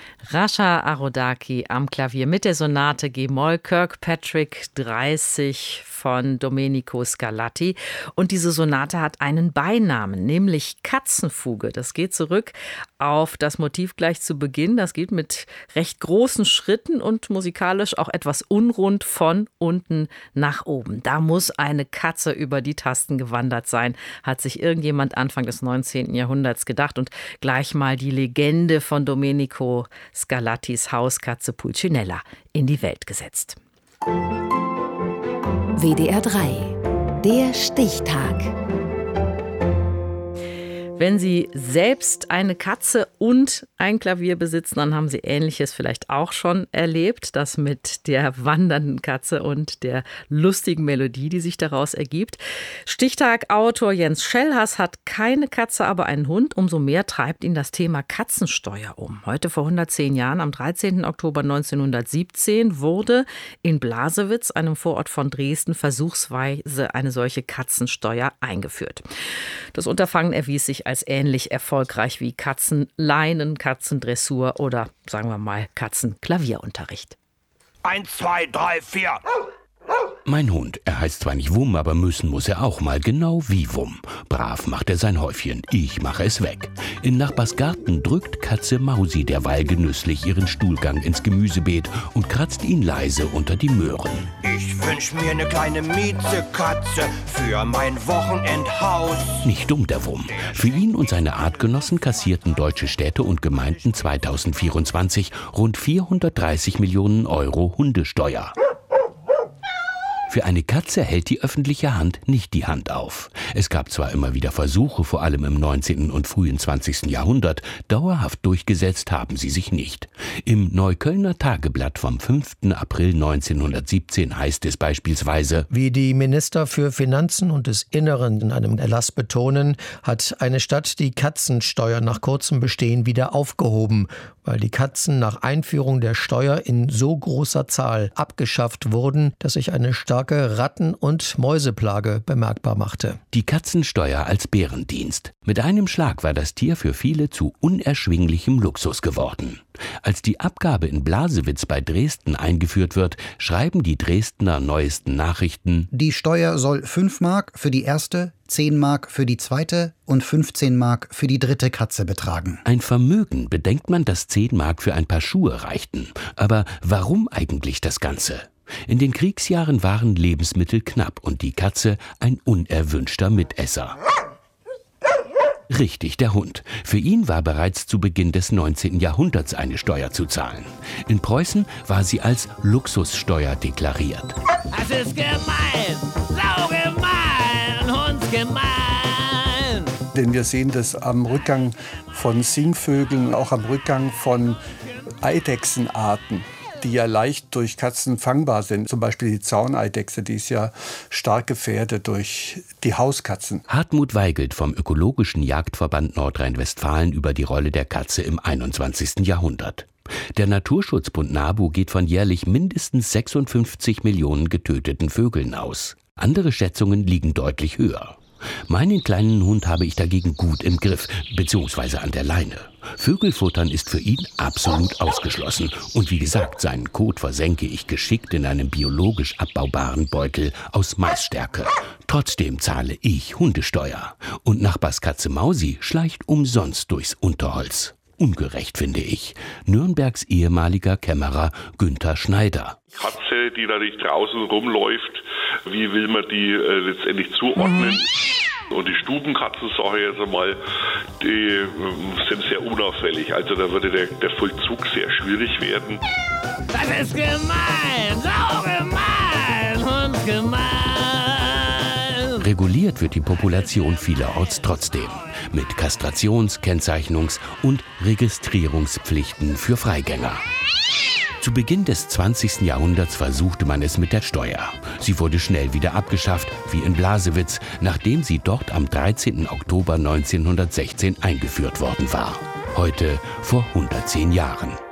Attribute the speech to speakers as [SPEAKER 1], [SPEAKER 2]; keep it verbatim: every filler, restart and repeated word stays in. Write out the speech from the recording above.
[SPEAKER 1] Rascha Arodaki am Klavier mit der Sonate G-Moll Kirkpatrick dreißig von Domenico Scarlatti. Und diese Sonate hat einen Beinamen, nämlich Katzenfuge. Das geht zurück auf das Motiv gleich zu Beginn. Das geht mit recht großen Schritten und musikalisch auch etwas unrund von unten nach oben. Da muss eine Katze über die Tasten gewandert sein, hat sich irgendjemand Anfang des neunzehnten Jahrhunderts gedacht und gleich mal die Legende von Domenico Scarlattis Hauskatze Pulcinella in die Welt gesetzt.
[SPEAKER 2] W D R drei, der Stichtag.
[SPEAKER 1] Wenn Sie selbst eine Katze und ein Klavier besitzen, dann haben Sie Ähnliches vielleicht auch schon erlebt. Das mit der wandernden Katze und der lustigen Melodie, die sich daraus ergibt. Stichtag-Autor Jens Schellhaas hat keine Katze, aber einen Hund. Umso mehr treibt ihn das Thema Katzensteuer um. Heute vor hundertzehn Jahren, am dreizehnten Oktober neunzehnhundertsiebzehn, wurde in Blasewitz, einem Vorort von Dresden, versuchsweise eine solche Katzensteuer eingeführt. Das Unterfangen erwies sich als ähnlich erfolgreich wie Katzenleinen, Katzendressur oder, sagen wir mal, Katzenklavierunterricht.
[SPEAKER 3] Eins, zwei, drei, vier.
[SPEAKER 4] Mein Hund, er heißt zwar nicht Wumm, aber müssen muss er auch mal, genau wie Wumm. Brav macht er sein Häufchen, ich mache es weg. In Nachbars Garten drückt Katze Mausi derweil genüsslich ihren Stuhlgang ins Gemüsebeet und kratzt ihn leise unter die Möhren.
[SPEAKER 3] Ich wünsch mir eine kleine Miezekatze für mein Wochenendhaus.
[SPEAKER 4] Nicht dumm, der Wumm. Für ihn und seine Artgenossen kassierten deutsche Städte und Gemeinden zweitausendvierundzwanzig rund vierhundertdreißig Millionen Euro Hundesteuer. Für eine Katze hält die öffentliche Hand nicht die Hand auf. Es gab zwar immer wieder Versuche, vor allem im neunzehnten und frühen zwanzigsten Jahrhundert, dauerhaft durchgesetzt haben sie sich nicht. Im Neuköllner Tageblatt vom fünften April neunzehnhundertsiebzehn heißt es beispielsweise:
[SPEAKER 5] Wie die Minister für Finanzen und des Inneren in einem Erlass betonen, hat eine Stadt die Katzensteuer nach kurzem Bestehen wieder aufgehoben, weil die Katzen nach Einführung der Steuer in so großer Zahl abgeschafft wurden, dass sich eine starke Ratten- und Mäuseplage bemerkbar machte.
[SPEAKER 4] Die Katzensteuer als Bärendienst. Mit einem Schlag war das Tier für viele zu unerschwinglichem Luxus geworden. Als die Abgabe in Blasewitz bei Dresden eingeführt wird, schreiben die Dresdner Neuesten Nachrichten:
[SPEAKER 6] Die Steuer soll fünf Mark für die erste, zehn Mark für die zweite und fünfzehn Mark für die dritte Katze betragen.
[SPEAKER 4] Ein Vermögen, bedenkt man, dass zehn Mark für ein paar Schuhe reichten. Aber warum eigentlich das Ganze? In den Kriegsjahren waren Lebensmittel knapp und die Katze ein unerwünschter Mitesser. Richtig, der Hund. Für ihn war bereits zu Beginn des neunzehnten Jahrhunderts eine Steuer zu zahlen. In Preußen war sie als Luxussteuer deklariert.
[SPEAKER 7] Das ist gemein, sau gemein, hundsgemein.
[SPEAKER 8] Denn wir sehen das am Rückgang von Singvögeln, auch am Rückgang von Eidechsenarten, die ja leicht durch Katzen fangbar sind. Zum Beispiel die Zauneidechse, die ist ja stark gefährdet durch die Hauskatzen.
[SPEAKER 4] Hartmut Weigelt vom Ökologischen Jagdverband Nordrhein-Westfalen über die Rolle der Katze im einundzwanzigsten Jahrhundert. Der Naturschutzbund NABU geht von jährlich mindestens sechsundfünfzig Millionen getöteten Vögeln aus. Andere Schätzungen liegen deutlich höher. Meinen kleinen Hund habe ich dagegen gut im Griff, beziehungsweise an der Leine. Vögelfuttern ist für ihn absolut ausgeschlossen. Und wie gesagt, seinen Kot versenke ich geschickt in einem biologisch abbaubaren Beutel aus Maisstärke. Trotzdem zahle ich Hundesteuer. Und Nachbarskatze Mausi schleicht umsonst durchs Unterholz. Ungerecht, finde ich. Nürnbergs ehemaliger Kämmerer Günther Schneider.
[SPEAKER 9] Katze, die da nicht draußen rumläuft, wie will man die äh, letztendlich zuordnen? Und die Stubenkatzen, sage ich jetzt einmal, die äh, sind sehr unauffällig. Also da würde der, der Vollzug sehr schwierig werden.
[SPEAKER 7] Das ist gemein, sau gemein, hundsgemein.
[SPEAKER 4] Reguliert wird die Population vielerorts trotzdem. Mit Kastrations-, Kennzeichnungs- und Registrierungspflichten für Freigänger. Zu Beginn des zwanzigsten Jahrhunderts versuchte man es mit der Steuer. Sie wurde schnell wieder abgeschafft, wie in Blasewitz, nachdem sie dort am dreizehnten Oktober neunzehnhundertsechzehn eingeführt worden war. Heute vor hundertzehn Jahren.